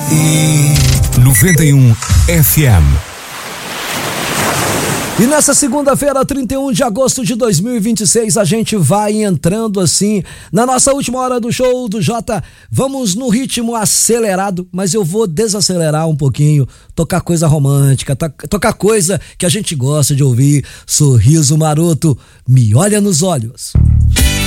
91 FM. E nessa segunda-feira, 31 de agosto de 2026, a gente vai entrando assim na nossa última hora do show do Jota. Vamos no ritmo acelerado, mas eu vou desacelerar um pouquinho, tocar coisa romântica, tocar coisa que a gente gosta de ouvir. Sorriso Maroto, Me Olha nos Olhos.